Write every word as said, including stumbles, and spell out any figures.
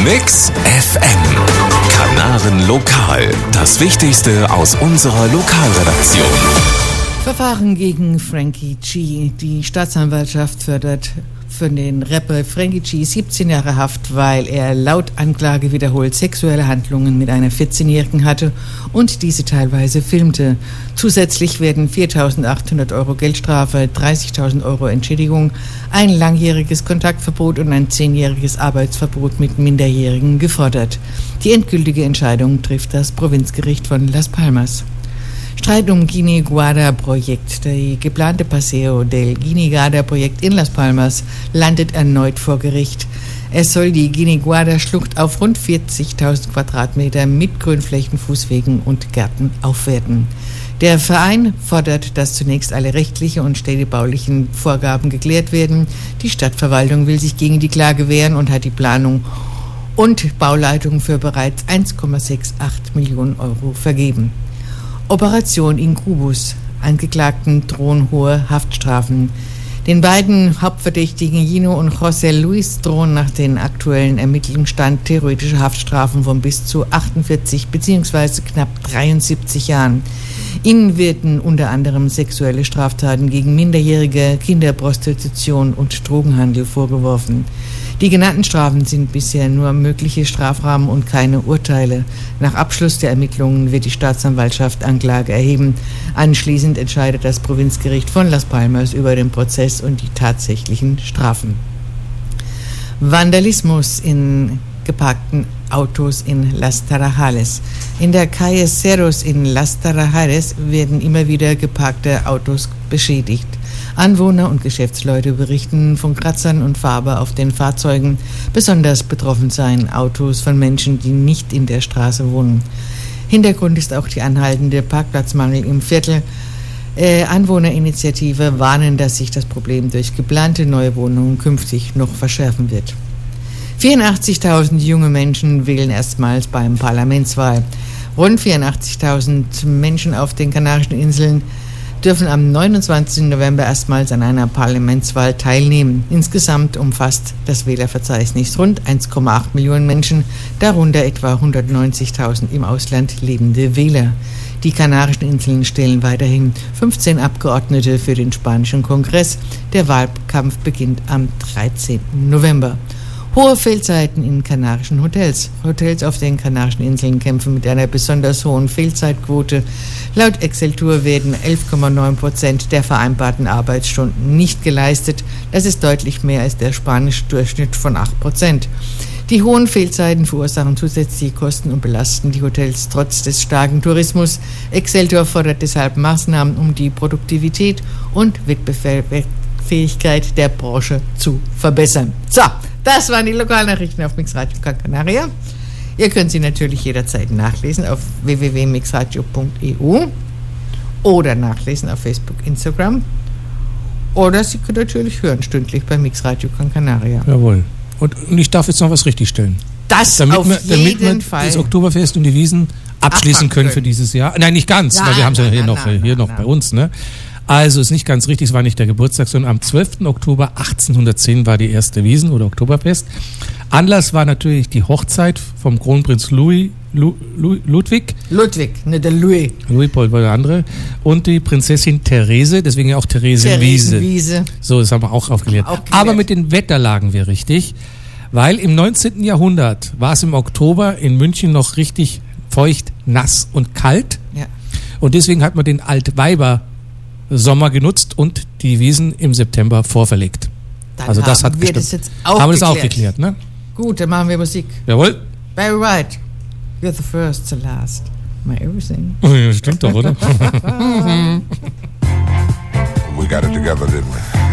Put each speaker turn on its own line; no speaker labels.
Mix F M. Kanaren Lokal. Das Wichtigste aus unserer Lokalredaktion.
Verfahren gegen Frankie G. Die Staatsanwaltschaft fördert für den Rapper Frankie G siebzehn Jahre Haft, weil er laut Anklage wiederholt sexuelle Handlungen mit einer vierzehnjährigen hatte und diese teilweise filmte. Zusätzlich werden viertausendachthundert Euro Geldstrafe, dreißigtausend Euro Entschädigung, ein langjähriges Kontaktverbot und ein zehnjähriges Arbeitsverbot mit Minderjährigen gefordert. Die endgültige Entscheidung trifft das Provinzgericht von Las Palmas. Streit um Guiniguada-Projekt. Der geplante Paseo del Guiniguada-Projekt in Las Palmas landet erneut vor Gericht. Es soll die Guiniguada-Schlucht auf rund vierzigtausend Quadratmeter mit Grünflächen, Fußwegen und Gärten aufwerten. Der Verein fordert, dass zunächst alle rechtliche und städtebaulichen Vorgaben geklärt werden. Die Stadtverwaltung will sich gegen die Klage wehren und hat die Planung und Bauleitung für bereits eins Komma achtundsechzig Millionen Euro vergeben. Operation Incubus. Angeklagten drohen hohe Haftstrafen. Den beiden Hauptverdächtigen Gino und José Luis drohen nach den aktuellen Ermittlungsstand theoretische Haftstrafen von bis zu achtundvierzig bzw. knapp dreiundsiebzig Jahren. Ihnen werden unter anderem sexuelle Straftaten gegen Minderjährige, Kinderprostitution und Drogenhandel vorgeworfen. Die genannten Strafen sind bisher nur mögliche Strafrahmen und keine Urteile. Nach Abschluss der Ermittlungen wird die Staatsanwaltschaft Anklage erheben. Anschließend entscheidet das Provinzgericht von Las Palmas über den Prozess und die tatsächlichen Strafen. Vandalismus in geparkten Autos in Las Tarajales. In der Calle Cerros in Las Tarajales werden immer wieder geparkte Autos beschädigt. Anwohner und Geschäftsleute berichten von Kratzern und Farbe auf den Fahrzeugen. Besonders betroffen seien Autos von Menschen, die nicht in der Straße wohnen. Hintergrund ist auch die anhaltende Parkplatzmangel im Viertel. Äh, Anwohnerinitiative warnen, dass sich das Problem durch geplante neue Wohnungen künftig noch verschärfen wird. vierundachtzigtausend junge Menschen wählen erstmals beim Parlamentswahl. Rund vierundachtzigtausend Menschen auf den Kanarischen Inseln dürfen am neunundzwanzigsten November erstmals an einer Parlamentswahl teilnehmen. Insgesamt umfasst das Wählerverzeichnis rund eins Komma acht Millionen Menschen, darunter etwa hundertneunzigtausend im Ausland lebende Wähler. Die Kanarischen Inseln stellen weiterhin fünfzehn Abgeordnete für den spanischen Kongress. Der Wahlkampf beginnt am dreizehnten November. Hohe Fehlzeiten in kanarischen Hotels. Hotels auf den Kanarischen Inseln kämpfen mit einer besonders hohen Fehlzeitquote. Laut Exceltur werden elf Komma neun Prozent der vereinbarten Arbeitsstunden nicht geleistet. Das ist deutlich mehr als der spanische Durchschnitt von acht Prozent. Die hohen Fehlzeiten verursachen zusätzliche Kosten und belasten die Hotels trotz des starken Tourismus. Exceltur fordert deshalb Maßnahmen, um die Produktivität und Wettbewerbsfähigkeit der Branche zu verbessern. So, das waren die Lokalnachrichten auf Mix Radio Gran Canaria. Ihr könnt sie natürlich jederzeit nachlesen auf w w w punkt mixradio punkt e u oder nachlesen auf Facebook, Instagram. Oder Sie können natürlich hören, stündlich bei Mix Radio Gran Canaria.
Jawohl. Und, und ich darf jetzt noch was richtigstellen.
Das
damit
auf
wir,
jeden
damit wir
Fall.
Das Oktoberfest und die Wiesen abschließen können für dieses Jahr. Nein, nicht ganz,
Nein,
weil wir haben es ja
nein,
hier
nein,
noch,
nein,
hier
nein,
noch
nein.
bei uns. Ne? Also ist nicht ganz richtig, es war nicht der Geburtstag, sondern am zwölften Oktober achtzehnhundertzehn war die erste Wiesen oder Oktoberfest. Anlass war natürlich die Hochzeit vom Kronprinz Louis, Lu, Lu, Ludwig.
Ludwig, nicht der Louis.
Louis Paul war der andere. Und die Prinzessin Therese, deswegen ja auch Theresienwiese.
Theresienwiese.
So, das haben wir auch aufgeklärt.
Auch geklärt.
Aber mit den Wetterlagen wäre richtig, weil im neunzehnten Jahrhundert war es im Oktober in München noch richtig feucht, nass und kalt.
Ja.
Und deswegen hat man den Altweiber Sommer genutzt und die Wiesen im September vorverlegt.
Dann
also das
haben
hat
wir
bestimmt,
das jetzt auch
haben wir das auch
geklärt.
geklärt, ne?
Gut, dann machen wir Musik.
Jawohl.
Very right. You're the first, the last. My everything.
Oh, ja, stimmt doch, oder?
We got it together, didn't we?